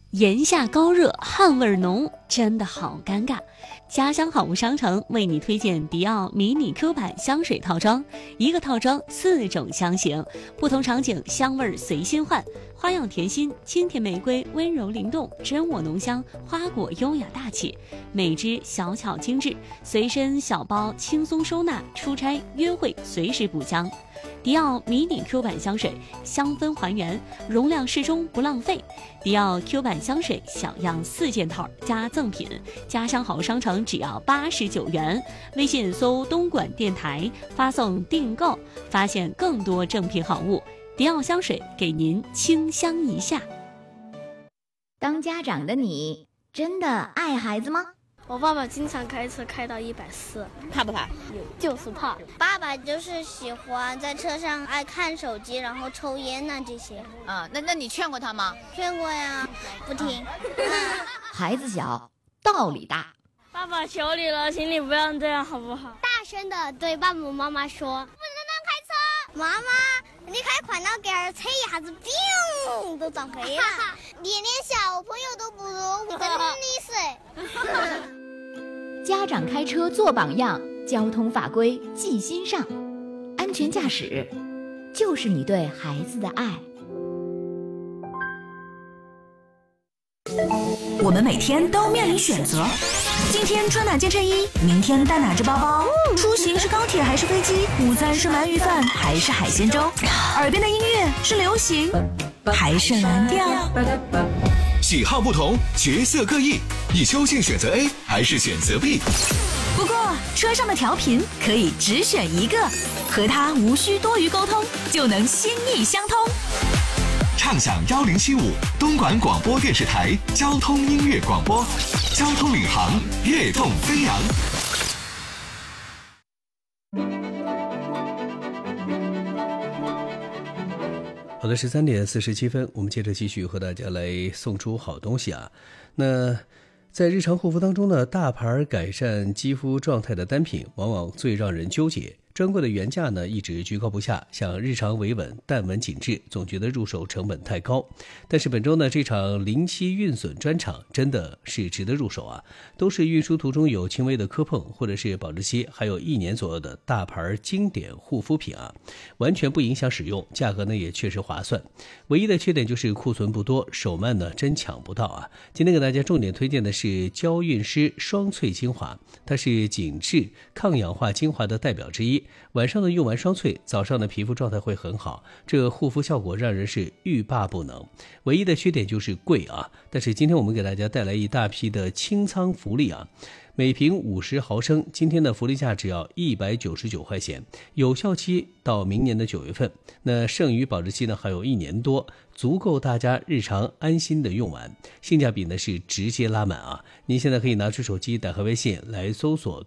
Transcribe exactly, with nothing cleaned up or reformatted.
炎夏高热，汗味浓，真的好尴尬。家乡好物商城为你推荐迪奥迷你 Q 版香水套装，一个套装四种香型，不同场景香味随心换，花样甜心、清甜玫瑰温柔灵动，真我浓香，花果优雅大气，每支小巧精致，随身小包轻松收纳，出差约会随时补香。迪奥迷你 Q 版香水，香氛还原，容量适中不浪费。迪奥 Q 版香水小样四件套加赠品，家乡好商城只要八十九元。微信搜东莞电台，发送订购，发现更多正品好物。迪奥香水给您清香一下。 当家长的你真的爱孩子吗？ 我爸爸经常开车开到一百四， 怕不怕？ 就是怕。 爸爸就是喜欢在车上爱看手机，然后抽烟呐、啊、这些。 啊，那那你劝过他吗？ 劝过呀，不听。 孩子小，道理大。 爸爸求你了，请你不要这样好不好？ 大声的对爸爸妈妈说：“不能乱开车。”妈妈，你开快了点儿，车一下子砰都撞飞了。你连小朋友都不如，我跟你说。 家长开车做榜样，交通法规记心上，安全驾驶就是你对孩子的爱。 我们每天都面临选择，今天穿哪件衬衣，明天带哪只包包，出行是高铁还是飞机，午餐是鳗鱼饭还是海鲜粥，耳边的音乐是流行还是蓝调。 喜好不同，角色各异，你究竟选择 A 还是选择 B？ 不过车上的调频可以只选一个，和它无需多余沟通，就能心意相通。 畅享一零七五东莞广播电视台交通音乐广播，交通领航，跃动飞扬。 好的，十三点四十七分，我们接着继续和大家来送出好东西啊。那在日常护肤当中呢，大牌改善肌肤状态的单品往往最让人纠结。专柜的原价呢一直居高不下，想日常维稳淡纹紧致，总觉得入手成本太高。但是本周呢这场临期运损专场真的是值得入手啊，都是运输途中有轻微的磕碰或者是保质期还有一年左右的大牌经典护肤品啊，完全不影响使用，价格呢也确实划算。唯一的缺点就是库存不多，手慢呢真抢不到啊。今天给大家重点推荐的是娇韵诗双萃精华，它是紧致抗氧化精华的代表之一，晚上呢用完双萃，早上的皮肤状态会很好，这护肤效果让人是欲罢不能。唯一的缺点就是贵啊，但是今天我们给大家带来一大批的清仓福利啊，每瓶五十毫升，今天的福利价只要一百九十九块钱，有效期到明年的九月份，那剩余保质期呢还有一年多，足够大家日常安心的用完，性价比呢是直接拉满啊！您现在可以拿出手机打开微信来搜索